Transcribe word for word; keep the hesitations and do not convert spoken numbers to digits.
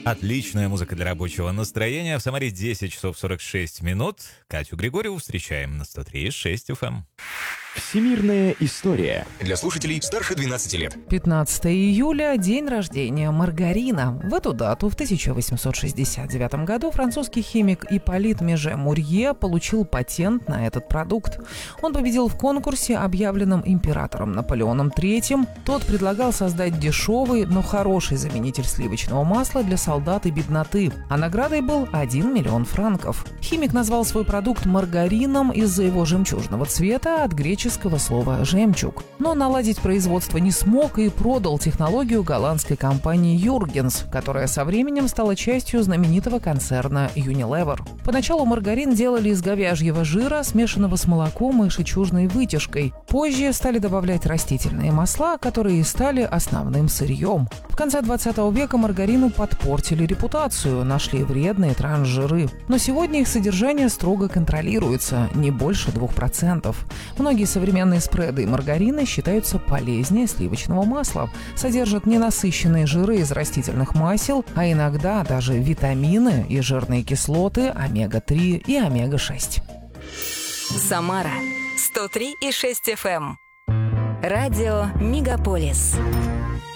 Отличная музыка для рабочего настроения. В Самаре десять часов сорок шесть минут. Катю Григорьеву встречаем на сто три и шесть эф эм. Всемирная история. Для слушателей старше двенадцати лет. пятнадцатого июля – день рождения маргарина. В эту дату в тысяча восемьсот шестьдесят девятом году французский химик Ипполит Меже Мурье получил патент на этот продукт. Он победил в конкурсе, объявленном императором Наполеоном третьим. Тот предлагал создать дешевый, но хороший заменитель сливочного масла для солдат и бедноты, а наградой был один миллион франков. Химик назвал свой продукт маргарином из-за его жемчужного цвета от греческого слова «жемчуг». Но наладить производство не смог и продал технологию голландской компании Юргенс, которая со временем стала частью знаменитого концерна Unilever. Поначалу маргарин делали из говяжьего жира, смешанного с молоком и жемчужной вытяжкой. Позже стали добавлять растительные масла, которые и стали основным сырьем. В конце двадцатого века маргарину подпортили репутацию, нашли вредные трансжиры. Но сегодня их содержание строго контролируется, не больше двух процентов. Многие современные спреды и маргарины считаются полезнее сливочного масла, содержат ненасыщенные жиры из растительных масел, а иногда даже витамины и жирные кислоты омега три и омега шесть. Самара сто три и шесть эф эм. Радио Мегаполис.